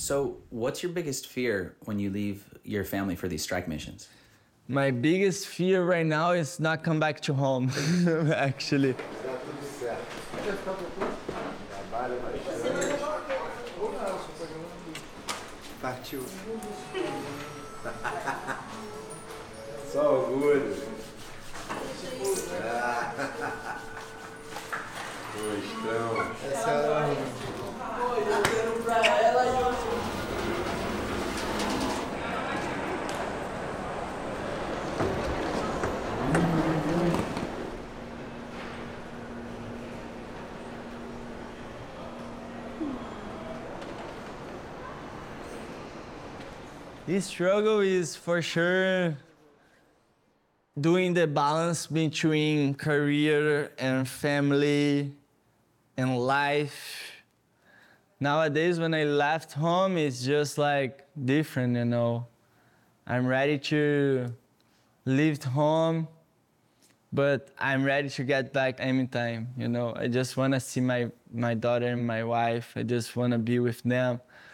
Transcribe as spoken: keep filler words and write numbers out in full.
So, what's your biggest fear when you leave your family for these strike missions? My biggest fear right now is not come back to home, actually. Partiu. Só orgulho. Gostão. Essa é This struggle is for sure doing the balance between career and family and life. Nowadays, when I left home, it's just like different, you know. I'm ready to leave home, but I'm ready to get back anytime, you know. I just want to see my, my daughter and my wife. I just want to be with them.